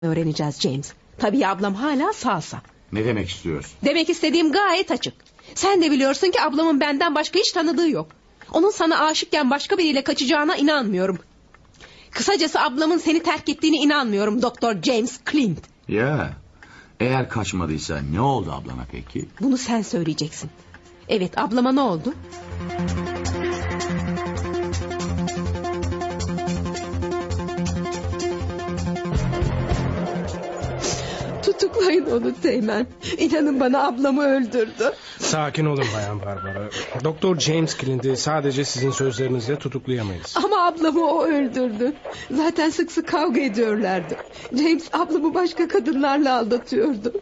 öğreneceğiz James. Tabii ablam hala sağsa. Ne demek istiyorsun? Demek istediğim gayet açık. Sen de biliyorsun ki ablamın benden başka hiç tanıdığı yok. Onun sana aşıkken başka biriyle kaçacağına inanmıyorum. Kısacası ablamın seni terk ettiğine inanmıyorum Doktor James Clint. Ya, eğer kaçmadıysa ne oldu ablana peki? Bunu sen söyleyeceksin. Evet, ablama ne oldu? Tutuklayın onu Teğmen. İnanın bana, ablamı öldürdü. Sakin olun Bayan Barbara. Doktor James Clint'i sadece sizin sözlerinizle tutuklayamayız. Ama ablamı o öldürdü. Zaten sık sık kavga ediyorlardı. James ablamı başka kadınlarla aldatıyordu.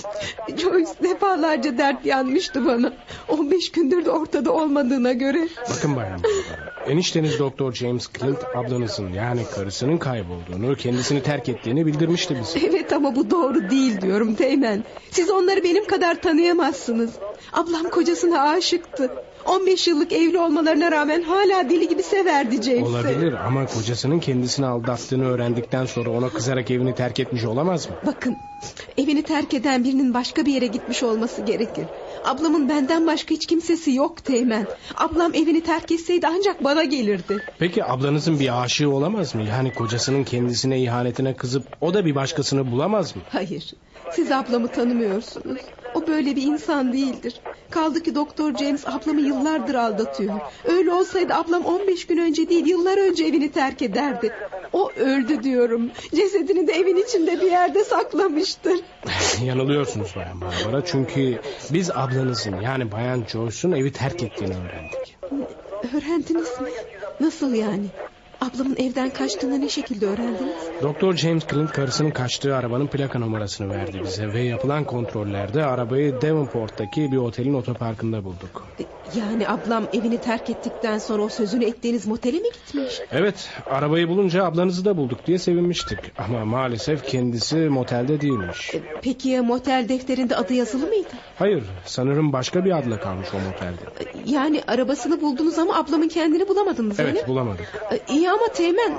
Joyce defalarca dert yanmıştı bana. 15 gündür de ortada olmadığına göre. Bakın Bayan Barbara, enişteniz Doktor James Clint ablanızın, yani karısının kaybolduğunu, kendisini terk ettiğini bildirmişti bize. Evet, ama bu doğru değil diyorum Teğmen. Siz onları benim kadar tanıyamazsınız. Ablam kocasına aşıktı. 15 yıllık evli olmalarına rağmen hala deli gibi severdi James'i. Olabilir ama kocasının kendisini aldattığını öğrendikten sonra ona kızarak evini terk etmiş olamaz mı? Bakın, evini terk eden birinin başka bir yere gitmiş olması gerekir. Ablamın benden başka hiç kimsesi yok Teğmen. Ablam evini terk etseydi ancak bana gelirdi. Peki ablanızın bir aşığı olamaz mı? Yani kocasının kendisine ihanetine kızıp o da bir başkasını bulamaz mı? Hayır, siz ablamı tanımıyorsunuz. O böyle bir insan değildir. Kaldı ki Doktor James ablamı yıllardır aldatıyor. Öyle olsaydı ablam 15 gün önce değil, yıllar önce evini terk ederdi. O öldü diyorum. Cesedini de evin içinde bir yerde saklamıştır. Yanılıyorsunuz Bayan Barbara, çünkü biz ablanızın, yani Bayan Joyce'un evi terk ettiğini öğrendik. Öğrendiniz mi? Nasıl yani? Ablamın evden kaçtığını ne şekilde öğrendiniz? Doktor James Clint karısının kaçtığı arabanın plaka numarasını verdi bize ve yapılan kontrollerde arabayı Devonport'taki bir otelin otoparkında bulduk. Yani ablam evini terk ettikten sonra o sözünü ettiğiniz motele mi gitmiş? Evet, arabayı bulunca ablanızı da bulduk diye sevinmiştik. Ama maalesef kendisi motelde değilmiş. Peki ya motel defterinde adı yazılı mıydı? Hayır, sanırım başka bir adla kalmış o motelde. Yani arabasını buldunuz ama ablamın kendini bulamadınız, öyle mi? Evet, bulamadık. İyi ama Teğmen,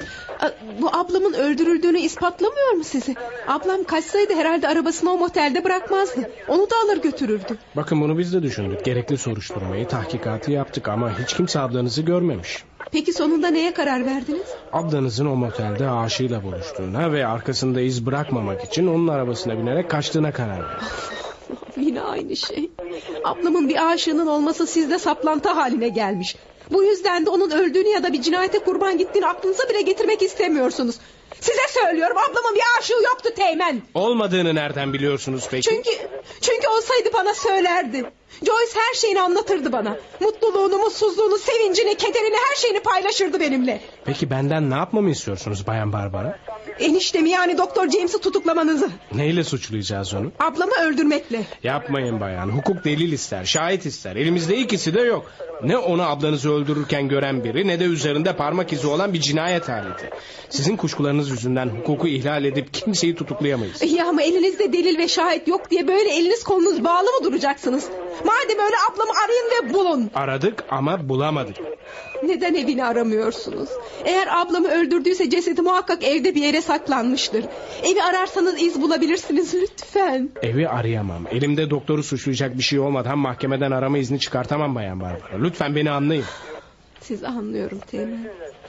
bu ablamın öldürüldüğünü ispatlamıyor mu sizi? Ablam kaçsaydı herhalde arabasını o motelde bırakmazdı. Onu da alır götürürdü. Bakın, bunu biz de düşündük. Gerekli soruşturmayı, tahkikatı yaptık ama hiç kimse ablanızı görmemiş. Peki sonunda neye karar verdiniz? Ablanızın o motelde aşığıyla buluştuğuna ve arkasında iz bırakmamak için onun arabasına binerek kaçtığına karar verdik. Yine aynı şey. Ablamın bir aşığının olması sizde saplantı haline gelmiş. Bu yüzden de onun öldüğünü ya da bir cinayete kurban gittiğini aklınıza bile getirmek istemiyorsunuz. Size söylüyorum, ablamın bir aşığı yoktu Teğmen. Olmadığını nereden biliyorsunuz peki? Çünkü olsaydı bana söylerdi. Joyce her şeyini anlatırdı bana. Mutluluğunu, mutsuzluğunu, sevincini, kederini, her şeyini paylaşırdı benimle. Peki benden ne yapmamı istiyorsunuz Bayan Barbara? Eniştemi, yani Doktor James'i tutuklamanızı. Neyle suçlayacağız onu? Ablamı öldürmekle. Yapmayın bayan. Hukuk delil ister, şahit ister. Elimizde ikisi de yok. Ne onu ablanızı öldürürken gören biri, ne de üzerinde parmak izi olan bir cinayet aleti. Sizin kuşkularınız yüzünden hukuku ihlal edip kimseyi tutuklayamayız. Ya ama elinizde delil ve şahit yok diye böyle eliniz kolunuz bağlı mı duracaksınız? Madem öyle ablamı arayın ve bulun. Aradık ama bulamadık. Neden evini aramıyorsunuz? Eğer ablamı öldürdüyse cesedi muhakkak evde bir yere saklanmıştır. Evi ararsanız iz bulabilirsiniz lütfen. Evi arayamam. Elimde doktoru suçlayacak bir şey olmadan mahkemeden arama izni çıkartamam Bayan Barbara. Lütfen beni anlayın. Sizi anlıyorum Teğmen.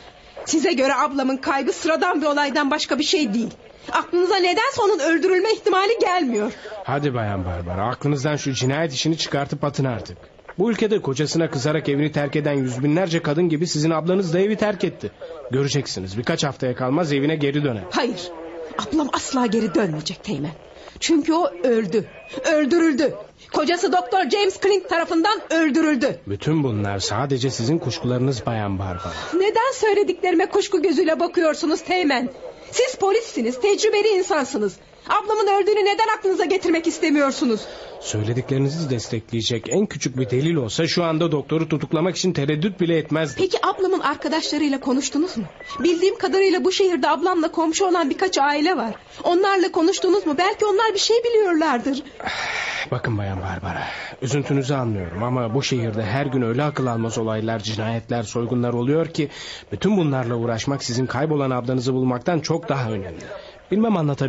Size göre ablamın kaybı sıradan bir olaydan başka bir şey değil. Aklınıza nedense onun öldürülme ihtimali gelmiyor. Hadi Bayan Barbara, aklınızdan şu cinayet işini çıkartıp atın artık. Bu ülkede kocasına kızarak evini terk eden yüz binlerce kadın gibi sizin ablanız da evi terk etti. Göreceksiniz, birkaç haftaya kalmaz evine geri döner. Hayır, ablam asla geri dönmeyecek Teğmen. Çünkü o öldü, öldürüldü. Kocası Doktor James Clint tarafından öldürüldü. Bütün bunlar sadece sizin kuşkularınız Bayan Barbara. Neden söylediklerime kuşku gözüyle bakıyorsunuz Teğmen? Siz polissiniz, tecrübeli insansınız. Ablamın öldüğünü neden aklınıza getirmek istemiyorsunuz? Söylediklerinizi destekleyecek en küçük bir delil olsa şu anda doktoru tutuklamak için tereddüt bile etmezdim. Peki ablamın arkadaşlarıyla konuştunuz mu? Bildiğim kadarıyla bu şehirde ablamla komşu olan birkaç aile var. Onlarla konuştunuz mu? Belki onlar bir şey biliyorlardır. Bakın Bayan Barbara, üzüntünüzü anlıyorum ama bu şehirde her gün öyle akıl almaz olaylar, cinayetler, soygunlar oluyor ki bütün bunlarla uğraşmak sizin kaybolan ablanızı bulmaktan çok daha önemli. Bilmem anlatabiliyor